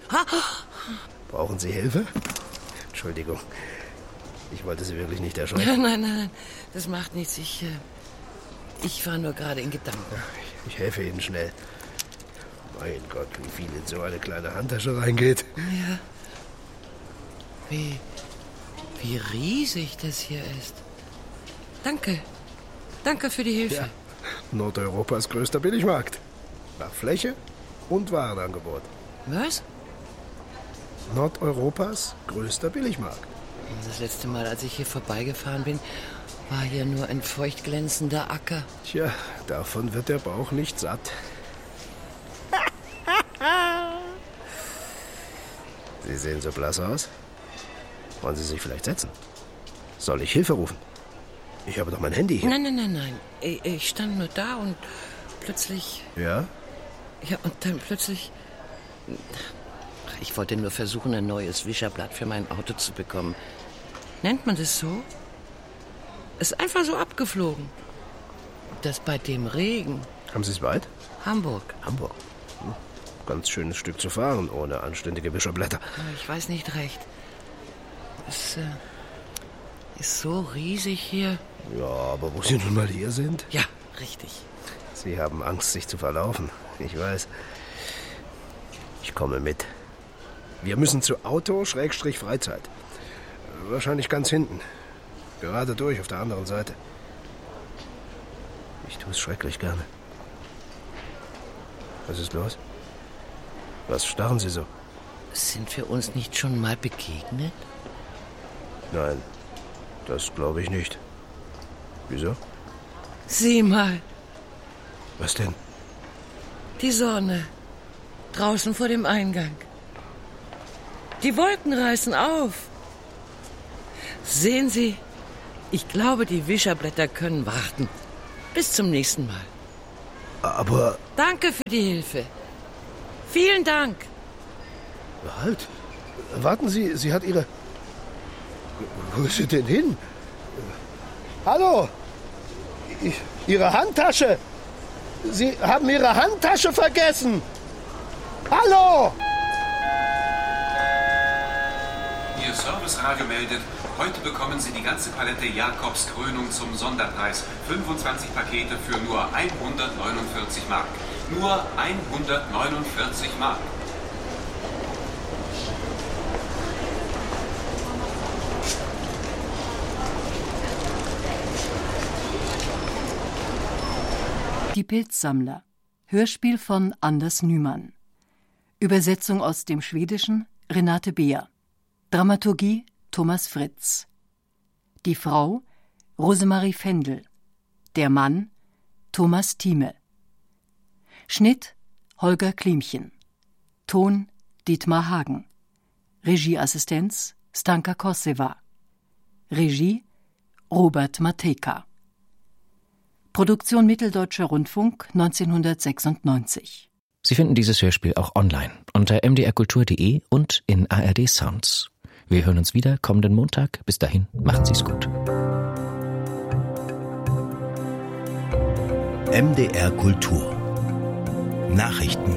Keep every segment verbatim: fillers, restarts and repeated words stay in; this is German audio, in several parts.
Ha? Brauchen Sie Hilfe? Entschuldigung. Ich wollte Sie wirklich nicht erschrecken. Nein, nein, nein. Das macht nichts. Ich, äh, ich war nur gerade in Gedanken. Ich, ich helfe Ihnen schnell. Mein Gott, wie viel in so eine kleine Handtasche reingeht. Ja. Wie, wie riesig das hier ist. Danke. Danke für die Hilfe. Ja. Nordeuropas größter Billigmarkt. Nach Fläche und Warenangebot. Was? Nordeuropas größter Billigmarkt. Das letzte Mal, als ich hier vorbeigefahren bin, war hier nur ein feucht glänzender Acker. Tja, davon wird der Bauch nicht satt. Sie sehen so blass aus. Wollen Sie sich vielleicht setzen? Soll ich Hilfe rufen? Ich habe doch mein Handy hier. Nein, nein, nein, nein. Ich, ich stand nur da und plötzlich... Ja? Ja, und dann plötzlich... Ich wollte nur versuchen, ein neues Wischerblatt für mein Auto zu bekommen. Nennt man das so? Ist einfach so abgeflogen. Das bei dem Regen. Haben Sie es weit? Hamburg. Hamburg. Hm. Ganz schönes Stück zu fahren, ohne anständige Wischerblätter. Ich weiß nicht recht. Es äh, ist so riesig hier. Ja, aber wo Sie nun mal hier sind? Ja, richtig. Sie haben Angst, sich zu verlaufen. Ich weiß. Ich komme mit. Wir müssen zu Auto Schrägstrich Freizeit. Wahrscheinlich ganz hinten. Gerade durch, auf der anderen Seite. Ich tue es schrecklich gerne. Was ist los? Was starren Sie so? Sind wir uns nicht schon mal begegnet? Nein, das glaube ich nicht. Wieso? Sieh mal. Was denn? Die Sonne. Draußen vor dem Eingang. Die Wolken reißen auf. Sehen Sie, ich glaube, die Wischerblätter können warten. Bis zum nächsten Mal. Aber... Danke für die Hilfe. Vielen Dank. Halt. Warten Sie, sie hat ihre... Wo ist sie denn hin? Hallo? Ich, Ihre Handtasche. Sie haben Ihre Handtasche vergessen. Hallo? Ihr Serviceradio meldet, heute bekommen Sie die ganze Palette Jakobs Krönung zum Sonderpreis. fünfundzwanzig Pakete für nur hundertneunundvierzig Mark. Nur hundertneunundvierzig Mark. Die Pilzsammler. Hörspiel von Anders Nyman. Übersetzung aus dem Schwedischen Renate Beer. Dramaturgie Thomas Fritz. Die Frau Rosemarie Fendel. Der Mann Thomas Thieme. Schnitt Holger Klimchen. Ton Dietmar Hagen. Regieassistenz Stanka Kosseva. Regie Robert Matejka. Produktion Mitteldeutscher Rundfunk neunzehnhundertsechsundneunzig. Sie finden dieses Hörspiel auch online unter m d r kultur punkt d e und in A R D Sounds. Wir hören uns wieder kommenden Montag. Bis dahin, machen Sie es gut. M D R Kultur Nachrichten.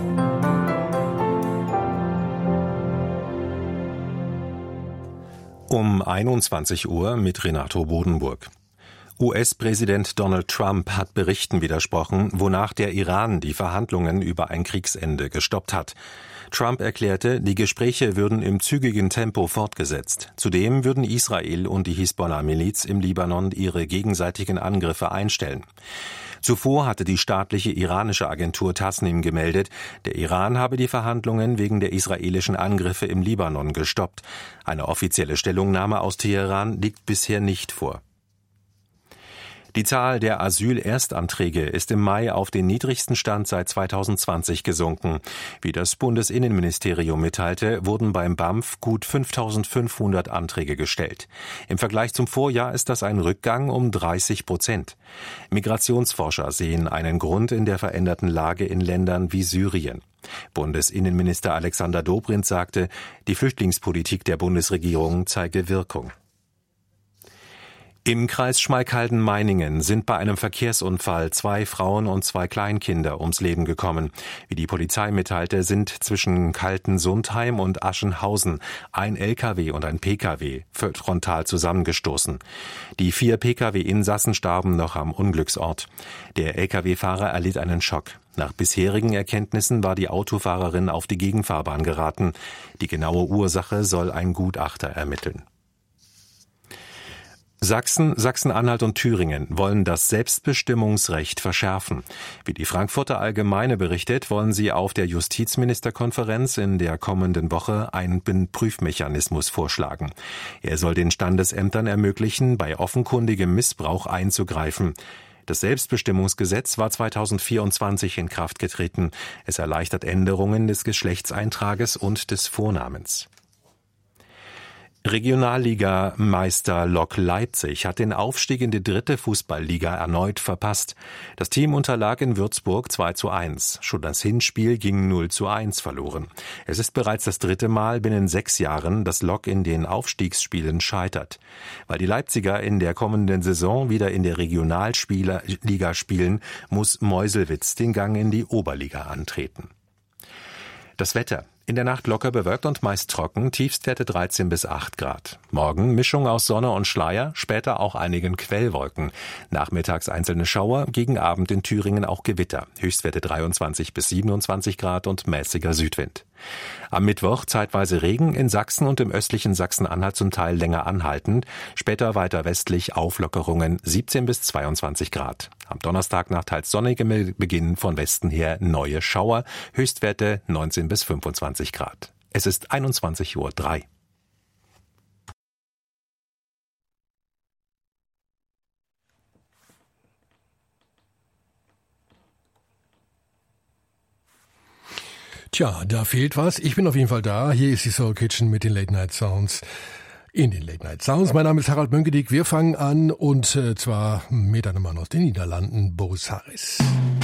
Um einundzwanzig Uhr mit Renato Bodenburg. U S-Präsident Donald Trump hat Berichten widersprochen, wonach der Iran die Verhandlungen über ein Kriegsende gestoppt hat. Trump erklärte, die Gespräche würden im zügigen Tempo fortgesetzt. Zudem würden Israel und die Hisbollah-Miliz im Libanon ihre gegenseitigen Angriffe einstellen. Zuvor hatte die staatliche iranische Agentur Tasnim gemeldet, der Iran habe die Verhandlungen wegen der israelischen Angriffe im Libanon gestoppt. Eine offizielle Stellungnahme aus Teheran liegt bisher nicht vor. Die Zahl der Asylerstanträge ist im Mai auf den niedrigsten Stand seit zweitausendzwanzig gesunken. Wie das Bundesinnenministerium mitteilte, wurden beim B A M F gut fünftausendfünfhundert Anträge gestellt. Im Vergleich zum Vorjahr ist das ein Rückgang um dreißig Prozent. Migrationsforscher sehen einen Grund in der veränderten Lage in Ländern wie Syrien. Bundesinnenminister Alexander Dobrindt sagte, die Flüchtlingspolitik der Bundesregierung zeige Wirkung. Im Kreis Schmalkalden-Meiningen sind bei einem Verkehrsunfall zwei Frauen und zwei Kleinkinder ums Leben gekommen. Wie die Polizei mitteilte, sind zwischen Kaltensundheim und Aschenhausen ein L K W und ein P K W frontal zusammengestoßen. Die vier P K W-Insassen starben noch am Unglücksort. Der L K W-Fahrer erlitt einen Schock. Nach bisherigen Erkenntnissen war die Autofahrerin auf die Gegenfahrbahn geraten. Die genaue Ursache soll ein Gutachter ermitteln. Sachsen, Sachsen-Anhalt und Thüringen wollen das Selbstbestimmungsrecht verschärfen. Wie die Frankfurter Allgemeine berichtet, wollen sie auf der Justizministerkonferenz in der kommenden Woche einen Prüfmechanismus vorschlagen. Er soll den Standesämtern ermöglichen, bei offenkundigem Missbrauch einzugreifen. Das Selbstbestimmungsgesetz war zweitausendvierundzwanzig in Kraft getreten. Es erleichtert Änderungen des Geschlechtseintrages und des Vornamens. Regionalliga-Meister Lok Leipzig hat den Aufstieg in die dritte Fußballliga erneut verpasst. Das Team unterlag in Würzburg zwei zu eins. Schon das Hinspiel ging null zu eins verloren. Es ist bereits das dritte Mal binnen sechs Jahren, dass Lok in den Aufstiegsspielen scheitert. Weil die Leipziger in der kommenden Saison wieder in der Regionalliga spielen, muss Meuselwitz den Gang in die Oberliga antreten. Das Wetter. In der Nacht locker bewölkt und meist trocken, Tiefstwerte dreizehn bis acht Grad. Morgen Mischung aus Sonne und Schleier, später auch einigen Quellwolken. Nachmittags einzelne Schauer, gegen Abend in Thüringen auch Gewitter. Höchstwerte dreiundzwanzig bis siebenundzwanzig Grad und mäßiger Südwind. Am Mittwoch zeitweise Regen, in Sachsen und im östlichen Sachsen-Anhalt zum Teil länger anhaltend. Später weiter westlich Auflockerungen siebzehn bis zweiundzwanzig Grad. Am Donnerstag nach teils sonnigem Beginn von Westen her neue Schauer. Höchstwerte neunzehn bis fünfundzwanzig Grad. Es ist einundzwanzig Uhr drei. Tja, da fehlt was. Ich bin auf jeden Fall da. Hier ist die Soul Kitchen mit den Late Night Sounds. In den Late Night Sounds. Mein Name ist Harald Mönkedick. Wir fangen an und äh, zwar mit einem Mann aus den Niederlanden, Boris Harris.